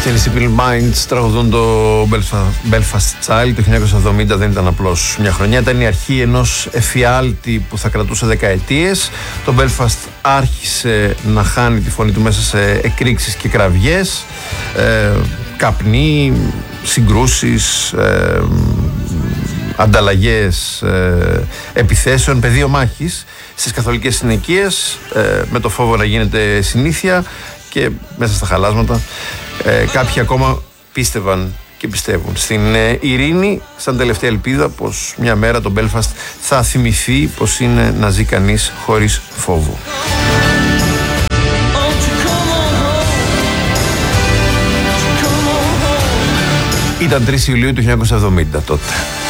Αυτή είναι η Simple Minds, τραγουδούν το Belfast Child. Το 1970 δεν ήταν απλώς μια χρονιά, ήταν η αρχή ενός εφιάλτη που θα κρατούσε δεκαετίες. Το Belfast άρχισε να χάνει τη φωνή του μέσα σε εκρήξεις και κραυγές, καπνί, συγκρούσεις, ανταλλαγές επιθέσεων, πεδίο μάχης στις καθολικές συνοικίες, με το φόβο να γίνεται συνήθεια και μέσα στα χαλάσματα. Κάποιοι ακόμα πίστευαν και πιστεύουν στην ειρήνη, σαν τελευταία ελπίδα πως μια μέρα το Belfast θα θυμηθεί πως είναι να ζει κανείς χωρίς φόβο. Ήταν 3 Ιουλίου του 1970 τότε.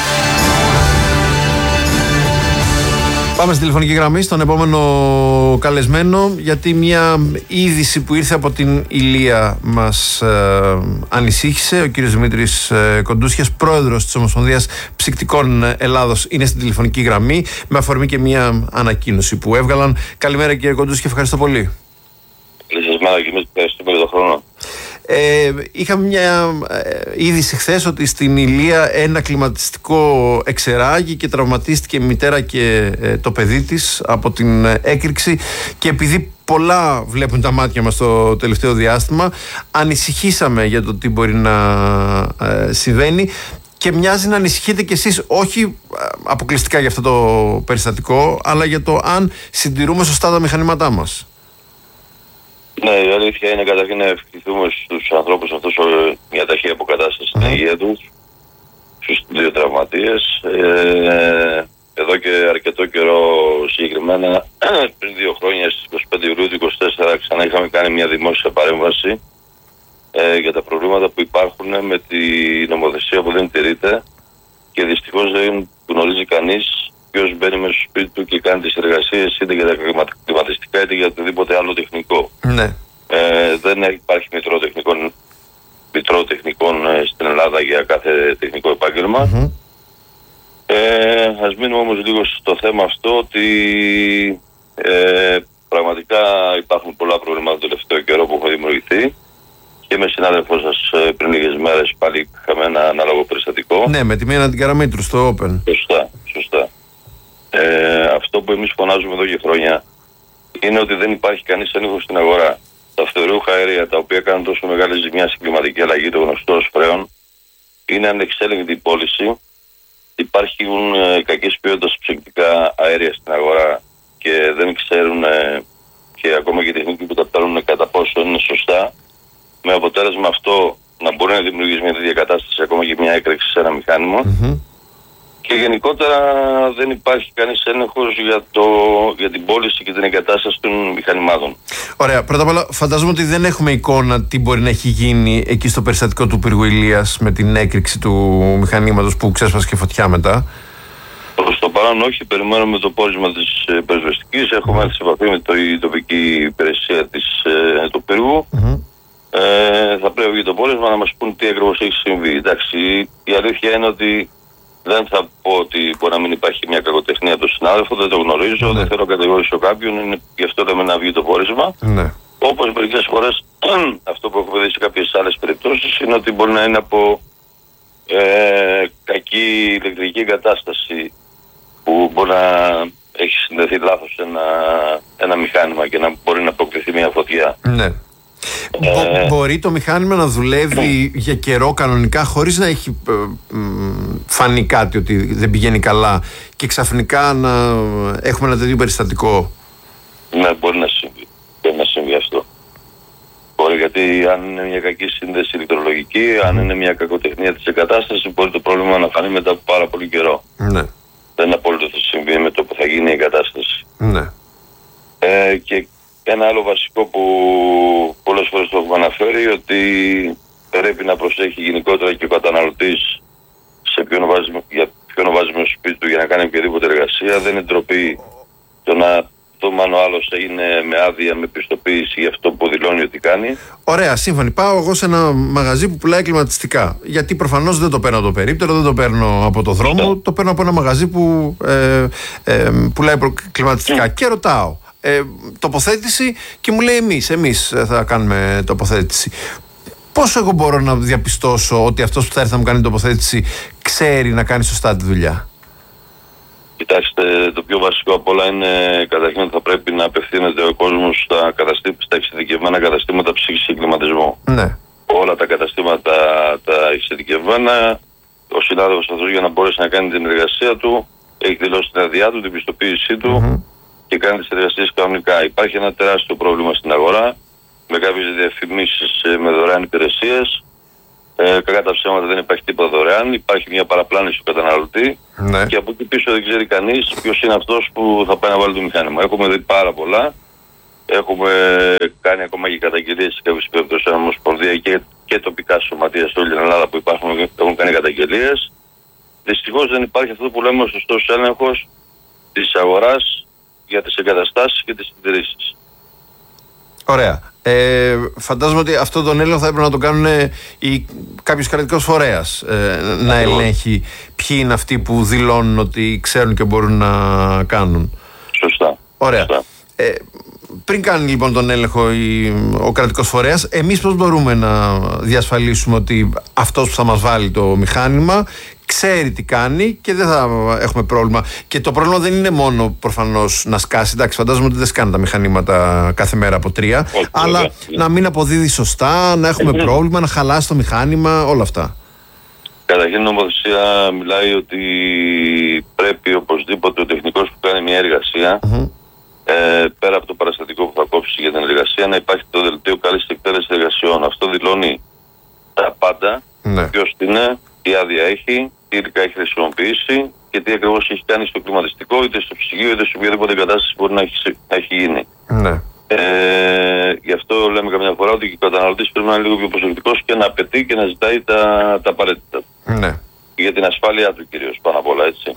Πάμε στη τηλεφωνική γραμμή στον επόμενο καλεσμένο, γιατί μια είδηση που ήρθε από την Ηλία μας ανησύχησε. Ο κύριος Δημήτρης Κοντούσιας, πρόεδρος της Ομοσπονδίας Ψυκτικών Ελλάδος, είναι στην τηλεφωνική γραμμή με αφορμή και μια ανακοίνωση που έβγαλαν. Καλημέρα κύριε Κοντούσια, ευχαριστώ πολύ. Καλή σας μέρα και εμείς ευχαριστούμε για τον χρόνο. Είχαμε μια είδηση χθες ότι στην Ηλία ένα κλιματιστικό εξεράγει και τραυματίστηκε η μητέρα και το παιδί της από την έκρηξη, και επειδή πολλά βλέπουν τα μάτια μας το τελευταίο διάστημα, ανησυχήσαμε για το τι μπορεί να συμβαίνει και μοιάζει να ανησυχείτε κι εσείς, όχι αποκλειστικά για αυτό το περιστατικό, αλλά για το αν συντηρούμε σωστά τα μηχανήματά μας. Ναι, η αλήθεια είναι καταρχήν να ευχηθούμε στους ανθρώπους αυτούς μια ταχύ αποκατάσταση στην υγεία τους, στους δύο τραυματίες. Εδώ και αρκετό καιρό, συγκεκριμένα πριν 2 χρόνια, στις 25 Ιουλίου του 2024, ξανά είχαμε κάνει μια δημόσια παρέμβαση για τα προβλήματα που υπάρχουν με τη νομοθεσία που δεν τηρείται, και δυστυχώς δεν γνωρίζει κανείς ποιος μπαίνει μέσα στο σπίτι του και κάνει τις εργασίες είτε για τα κλιματιστικά είτε για οτιδήποτε άλλο τεχνικό. Ναι. Δεν υπάρχει μητρό τεχνικών στην Ελλάδα για κάθε τεχνικό επάγγελμα. Ας μείνουμε όμως λίγο στο θέμα αυτό, ότι πραγματικά υπάρχουν πολλά προβλήματα το τελευταίο καιρό που έχουν δημιουργηθεί, και με συνάδελφό σας πριν λίγες μέρες πάλι είχαμε ένα ανάλογο περιστατικό. Ναι, με τη Μίνα την Καραμήτρου στο Open. Σωστά. Αυτό που εμείς φωνάζουμε εδώ και χρόνια είναι ότι δεν υπάρχει κανείς έλεγχος στην αγορά. Τα φθορούχα αέρια, τα οποία κάνουν τόσο μεγάλη ζημιά στην κλιματική αλλαγή, το γνωστό ως φρέον, είναι ανεξέλεγκτη πώληση. Υπάρχουν κακής ποιότητας ψυκτικά αέρια στην αγορά και δεν ξέρουν, και ακόμα και οι τεχνικοί που τα παίρνουν, κατά πόσο είναι σωστά, με αποτέλεσμα αυτό να μπορεί να δημιουργήσει μια τέτοια κατάσταση, ακόμα και μια έκρηξη σε ένα μηχάνημα. Και γενικότερα δεν υπάρχει κανείς έλεγχος για την πώληση και την εγκατάσταση των μηχανημάτων. Ωραία. Πρώτα απ' όλα, φαντάζομαι ότι δεν έχουμε εικόνα τι μπορεί να έχει γίνει εκεί στο περιστατικό του πύργου Ηλίας με την έκρηξη του μηχανήματος που ξέσπασε και φωτιά μετά. Προς το παρόν όχι, περιμένουμε το πόρισμα της πυροσβεστικής. Έχουμε έρθει σε επαφή με την τοπική υπηρεσία του πύργου. Θα πρέπει για το πόρισμα να μας πούν τι ακριβώς έχει συμβεί. Εντάξει, η αλήθεια είναι ότι δεν θα πω ότι μπορεί να μην υπάρχει μια κακοτεχνία από τον συνάδελφο, δεν το γνωρίζω, δεν θέλω να κατηγορήσω κάποιον, γι' αυτό λέμε να βγει το πόρισμα. Όπως μερικές φορές αυτό που έχουμε δει σε κάποιες άλλες περιπτώσεις είναι ότι μπορεί να είναι από κακή ηλεκτρική εγκατάσταση που μπορεί να έχει συνδεθεί λάθος ένα μηχάνημα και να μπορεί να αποκτηθεί μια φωτιά. Μπορεί το μηχάνημα να δουλεύει για καιρό κανονικά χωρίς να έχει φανεί κάτι ότι δεν πηγαίνει καλά και ξαφνικά να έχουμε ένα τέτοιο περιστατικό? Ναι, μπορεί να συμβεί. Μπορεί να συμβεί αυτό. Μπορεί, γιατί αν είναι μια κακή σύνδεση ηλεκτρολογική, αν είναι μια κακοτεχνία της εγκατάστασης, μπορεί το πρόβλημα να φανεί μετά από πάρα πολύ καιρό. Δεν είναι απόλυτο θα συμβεί με το που θα γίνει η εγκατάσταση. Και ένα άλλο βασικό που πολλές φορές το έχουμε αναφέρει, ότι πρέπει να προσέχει γενικότερα και ο καταναλωτής για ποιον βάζει μέσα στο σπίτι του για να κάνει οποιαδήποτε εργασία. Δεν είναι ντροπή το να το μάλλον άλλος είναι με άδεια, με πιστοποίηση για αυτό που δηλώνει ότι κάνει. Ωραία, σύμφωνοι. Πάω εγώ σε ένα μαγαζί που πουλάει κλιματιστικά. Γιατί προφανώς δεν το παίρνω από το περίπτερο, δεν το παίρνω από το δρόμο, το παίρνω από ένα μαγαζί που πουλάει κλιματιστικά. Και ρωτάω τοποθέτηση και μου λέει εμείς θα κάνουμε τοποθέτηση. Πώς εγώ μπορώ να διαπιστώσω ότι αυτός που θα έρθει να μου κάνει τοποθέτηση ξέρει να κάνει σωστά τη δουλειά? Κοιτάξτε, το πιο βασικό απ' όλα είναι καταρχήν ότι θα πρέπει να απευθύνεται ο κόσμος στα εξειδικευμένα καταστήματα ψήξης κλιματισμού. Ναι. Όλα τα καταστήματα τα εξειδικευμένα, ο συνάδελφος αυτός για να μπορέσει να κάνει την εργασία του έχει δηλώσει την αδειά του, την πιστοποίησή του και κάνει τις εργασίες κανονικά. Υπάρχει ένα τεράστιο πρόβλημα στην αγορά με κάποιες διαφημίσεις με δωρεάν υπηρεσίες. Κακά τα ψέματα, δεν υπάρχει τίποτα δωρεάν. Υπάρχει μια παραπλάνηση του καταναλωτή. Ναι. Και από εκεί πίσω δεν ξέρει κανείς ποιος είναι αυτός που θα πάει να βάλει το μηχάνημα. Έχουμε δει πάρα πολλά. Έχουμε κάνει ακόμα και καταγγελίες σε κάποιες περιπτώσεις στην Ομοσπονδία και τοπικά σωματεία σε όλη την Ελλάδα που έχουν κάνει καταγγελίες. Δυστυχώς δεν υπάρχει αυτό που λέμε ο σωστός έλεγχος της αγοράς για τις εγκαταστάσεις και τις συντηρήσεις. Ωραία. Φαντάζομαι ότι αυτόν τον έλεγχο θα έπρεπε να τον κάνουν κάποιος κρατικός φορέας, να ελέγχει ποιοι είναι αυτοί που δηλώνουν ότι ξέρουν και μπορούν να κάνουν. Σωστά. Ωραία. Σωστά. Πριν κάνει λοιπόν τον έλεγχο ο κρατικός φορέας, εμείς πώς μπορούμε να διασφαλίσουμε ότι αυτός που θα μας βάλει το μηχάνημα ξέρει τι κάνει και δεν θα έχουμε πρόβλημα? Και το πρόβλημα δεν είναι μόνο προφανώς να σκάσει. Εντάξει, φαντάζομαι ότι δεν σκάνε τα μηχανήματα κάθε μέρα από 3, αλλά να μην αποδίδει σωστά, να έχουμε πρόβλημα, να χαλάσει το μηχάνημα, όλα αυτά. Καταρχήν η νομοθεσία μιλάει ότι πρέπει οπωσδήποτε ο τεχνικός που κάνει μια εργασία, πέρα από το παραστατικό που θα κόψει για την εργασία, να υπάρχει το δελτίο καλής εκτέλεσης εργασιών. Αυτό δηλώνει τα πάντα, ποιος είναι, τι άδεια έχει, τι υλικά έχει χρησιμοποιήσει και τι ακριβώς έχει κάνει στο κλιματιστικό, είτε στο ψυγείο, είτε σε οποιαδήποτε κατάσταση μπορεί να έχει γίνει. Ναι. Γι' αυτό λέμε καμιά φορά ότι ο καταναλωτής πρέπει να είναι λίγο πιο προσεκτικός και να απαιτεί και να ζητάει τα απαραίτητα. Ναι. Για την ασφάλειά του κυρίως πάνω απ' όλα, έτσι.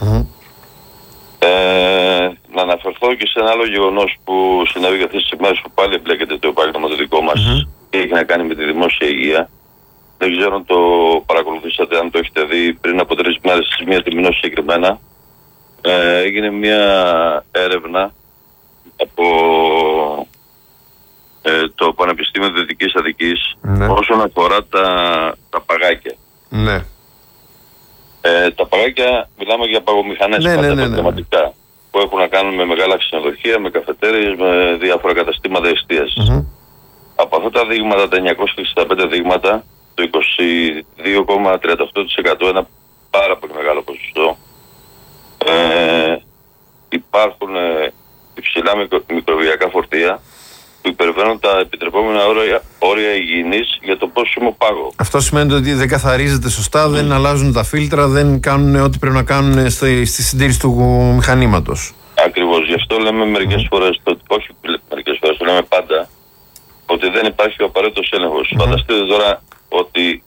Να αναφερθώ και σε ένα άλλο γεγονός που συνέβη αυτές τις ημέρες που πάλι εμπλέκεται το επάγγελμα το δικό μας και έχει να κάνει με τη δημόσια υγεία. Δεν ξέρω αν το παρακολουθήσατε, αν το έχετε δει πριν από 3 μέρες, στις 1 του μηνός συγκεκριμένα. Έγινε μια έρευνα από το Πανεπιστήμιο Δυτικής Αττικής όσον αφορά τα παγάκια. Ναι. Τα παγάκια, μιλάμε για παγομηχανές επαγγελματικά που έχουν να κάνουν με μεγάλα ξενοδοχεία, με καφετέριες, με διάφορα καταστήματα εστίασης. Από αυτά τα δείγματα, τα 965 δείγματα, το 22,38%, ένα πάρα πολύ μεγάλο ποσοστό, υπάρχουν υψηλά μικροβιακά φορτία που υπερβαίνουν τα επιτρεπόμενα όρια υγιεινής για το πόσιμο πάγο. Αυτό σημαίνει ότι δεν καθαρίζεται σωστά, δεν αλλάζουν τα φίλτρα, δεν κάνουν ό,τι πρέπει να κάνουν στη συντήρηση του μηχανήματος. Ακριβώς. Γι' αυτό λέμε μερικές φορές, όχι μερικές φορές, το λέμε πάντα, ότι δεν υπάρχει ο απαραίτητος έλεγχος. Φανταστείτε τώρα ότι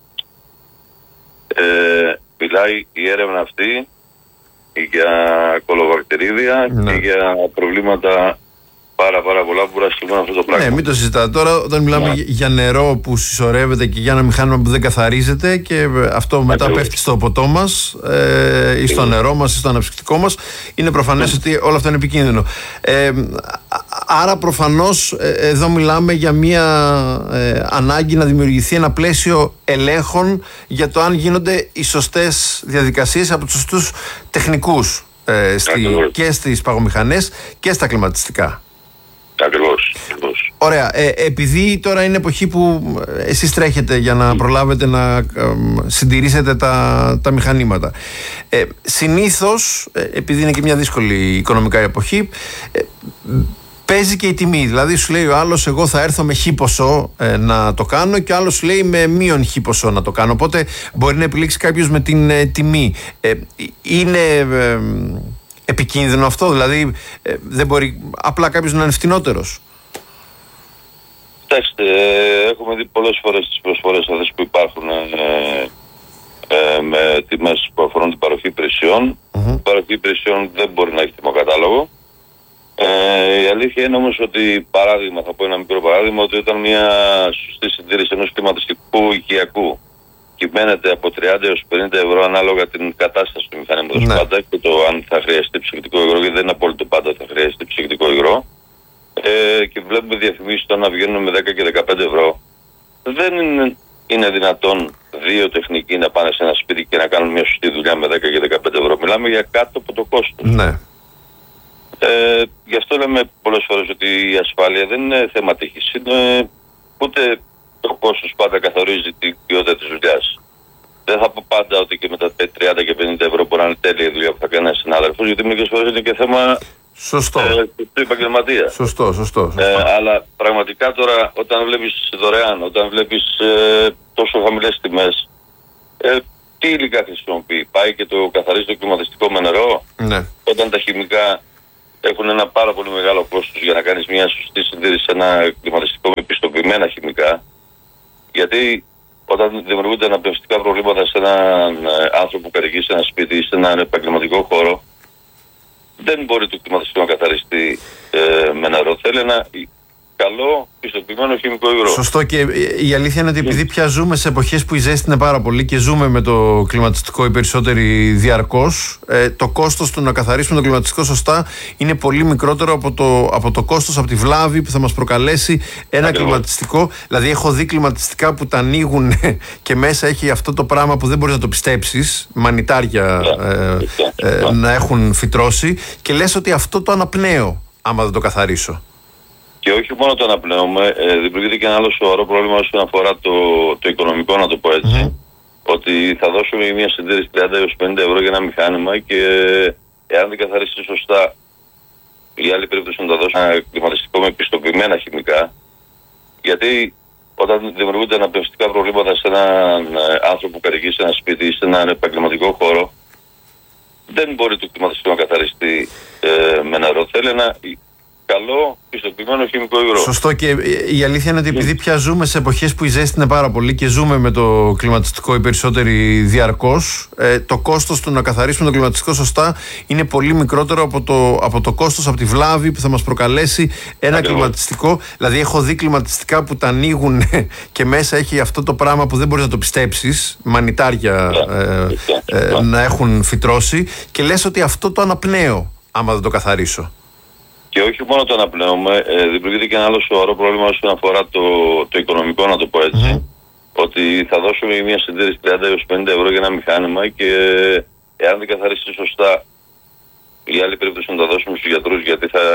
μιλάει η έρευνα αυτή για κολοβακτηρίδια και για προβλήματα πάρα πολλά που μπορεί να αυτό το πράγμα. Ναι, μην το συζητάτε τώρα. Όταν μιλάμε για νερό που συσσωρεύεται και για ένα μηχάνημα που δεν καθαρίζεται και αυτό μετά πέφτει στο ποτό μας ή στο νερό μας ή στο αναψυκτικό μας, είναι προφανές ότι όλο αυτό είναι επικίνδυνο. Άρα προφανώς εδώ μιλάμε για μια ανάγκη να δημιουργηθεί ένα πλαίσιο ελέγχων για το αν γίνονται οι σωστές διαδικασίες από τους σωστούς τεχνικούς και στις παγομηχανές και στα κλιματιστικά. Ακριβώς. Ωραία. Επειδή τώρα είναι εποχή που εσείς τρέχετε για να προλάβετε να συντηρήσετε τα μηχανήματα, συνήθως, επειδή είναι και μια δύσκολη οικονομικά εποχή, παίζει και η τιμή. Δηλαδή σου λέει ο άλλος, εγώ θα έρθω με χ ποσό να το κάνω, και ο άλλος σου λέει με μείον χ ποσό να το κάνω. Οπότε μπορεί να επιλέξει κάποιος με την τιμή. Είναι επικίνδυνο αυτό? Δηλαδή δεν μπορεί απλά κάποιος να είναι φτηνότερος? Κοιτάξτε, έχουμε δει πολλές φορές τις προσφορές αυτές που υπάρχουν με τιμές που αφορούν την παροχή υπηρεσιών. Η παροχή υπηρεσιών δεν μπορεί να έχει τιμοκατάλογο. Η αλήθεια είναι όμως ότι, παράδειγμα, θα πω ένα μικρό παράδειγμα, ότι όταν μια σωστή συντήρηση ενός κλιματιστικού οικιακού κυμαίνεται από 30 έως 50 ευρώ ανάλογα την κατάσταση του μηχανήματος πάντα και το αν θα χρειαστεί ψυκτικό υγρό, γιατί δεν είναι απόλυτο πάντα θα χρειαστεί ψυκτικό υγρό, και βλέπουμε διαφημίσεις τώρα να βγαίνουν με 10 και 15 ευρώ. Δεν είναι είναι δυνατόν δύο τεχνικοί να πάνε σε ένα σπίτι και να κάνουν μια σωστή δουλειά με 10 και 15 ευρώ? Μιλάμε για κάτω από το κόστος. Ναι. Γι' αυτό λέμε πολλές φορές ότι η ασφάλεια δεν είναι θέμα τύχης. Ούτε το κόστος πάντα καθορίζει την ποιότητα της δουλειάς. Δεν θα πω πάντα ότι και με τα 30 και 50 ευρώ μπορεί να είναι τέλεια η δουλειά που θα κάνει ένας συνάδελφος, γιατί μερικές φορές είναι και θέμα του επαγγελματία. Σωστό. Αλλά πραγματικά τώρα, όταν βλέπεις δωρεάν, όταν βλέπεις τόσο χαμηλές τιμές, τι υλικά χρησιμοποιεί? Πάει και το καθαρίζει το κλιματιστικό με νερό? Ναι. Όταν τα χημικά έχουν ένα πάρα πολύ μεγάλο κόστος για να κάνεις μια σωστή συντήρηση σε ένα κλιματιστικό με πιστοποιημένα χημικά, γιατί όταν δημιουργούνται αναπνευστικά προβλήματα σε έναν άνθρωπο που κατοικεί σε ένα σπίτι ή σε έναν επαγγελματικό χώρο, δεν μπορεί το κλιματιστικό να καθαριστεί με νερό. Θέλει ένα καλό πιστοποιημένο χημικό υγρό. Σωστό, και η αλήθεια είναι ότι επειδή πια ζούμε σε εποχές που η ζέστη είναι πάρα πολύ και ζούμε με το κλιματιστικό οι περισσότεροι διαρκώς, το κόστος του να καθαρίσουμε το κλιματιστικό σωστά είναι πολύ μικρότερο από το κόστος, από τη βλάβη που θα μας προκαλέσει ένα κλιματιστικό. Δηλαδή, έχω δει κλιματιστικά που τα ανοίγουν και μέσα έχει αυτό το πράγμα που δεν μπορείς να το πιστέψεις, μανιτάρια να έχουν φυτρώσει, και λες ότι αυτό το αναπνέω άμα δεν το καθαρίσω. Και όχι μόνο το αναπνέουμε, δημιουργείται και ένα άλλο σοβαρό πρόβλημα όσον αφορά το οικονομικό, να το πω έτσι. Ότι θα δώσουμε μια συντήρηση 30 έως 50 ευρώ για ένα μηχάνημα και εάν δεν καθαρίσει σωστά, η άλλη περίπτωση να τα δώσει ένα κλιματιστικό με πιστοποιημένα χημικά, γιατί όταν δημιουργούνται αναπνευστικά προβλήματα σε έναν άνθρωπο που κατοικεί σε ένα σπίτι ή σε έναν επαγγελματικό χώρο, δεν μπορεί το κλιματιστικό να καθαριστεί με νερό. Θέλει ένα καλό πιστοποιημένο χημικό υγρό. Σωστό, και η αλήθεια είναι ότι επειδή πια ζούμε σε εποχές που η ζέστη είναι πάρα πολύ και ζούμε με το κλιματιστικό οι περισσότεροι διαρκώς, το κόστος του να καθαρίσουμε το κλιματιστικό σωστά είναι πολύ μικρότερο από το κόστος, από τη βλάβη που θα μας προκαλέσει ένα κλιματιστικό. Δηλαδή, έχω δει κλιματιστικά που τα ανοίγουν και μέσα έχει αυτό το πράγμα που δεν μπορείς να το πιστέψεις, μανιτάρια να έχουν φυτρώσει, και λες ότι αυτό το αναπνέω άμα δεν το καθαρίσω. Και όχι μόνο το αναπνέουμε, δημιουργείται και ένα άλλο σοβαρό πρόβλημα όσον αφορά το οικονομικό, να το πω έτσι. Ότι θα δώσουμε μια συντήρηση 30 έως 50 ευρώ για ένα μηχάνημα και εάν δεν καθαρίσει σωστά, η άλλη περίπτωση να τα δώσουμε στους γιατρούς, γιατί θα